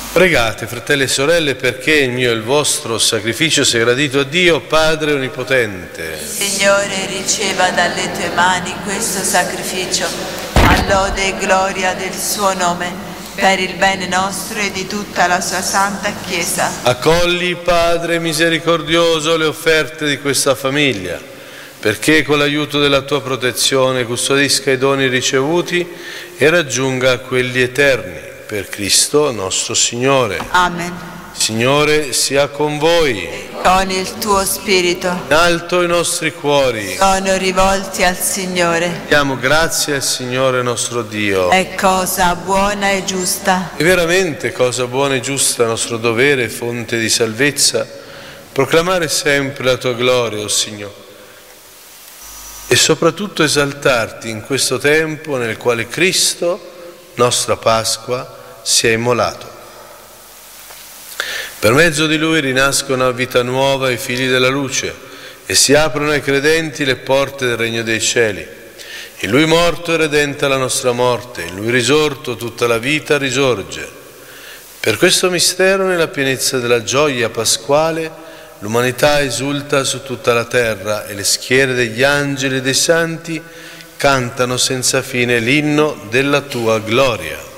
Pregate, fratelli e sorelle, perché il mio e il vostro sacrificio sia gradito a Dio, Padre Onnipotente. Signore, riceva dalle tue mani questo sacrificio, a lode e gloria del suo nome, per il bene nostro e di tutta la sua santa Chiesa. Accogli, Padre misericordioso, le offerte di questa famiglia, perché con l'aiuto della tua protezione custodisca i doni ricevuti e raggiunga quelli eterni. Per Cristo nostro Signore. Amen. Signore sia con voi. Con il tuo spirito. In alto i nostri cuori. Sono rivolti al Signore. Diamo grazie al Signore nostro Dio. È cosa buona e giusta. È veramente cosa buona e giusta, nostro dovere, fonte di salvezza, proclamare sempre la tua gloria, o Signore, e soprattutto esaltarti in questo tempo nel quale Cristo, nostra Pasqua, si è immolato. Per mezzo di Lui rinascono a vita nuova i figli della luce e si aprono ai credenti le porte del regno dei cieli. In Lui morto è redenta la nostra morte, in Lui risorto tutta la vita risorge. Per questo mistero, nella pienezza della gioia pasquale, l'umanità esulta su tutta la terra e le schiere degli angeli e dei santi cantano senza fine l'inno della tua gloria.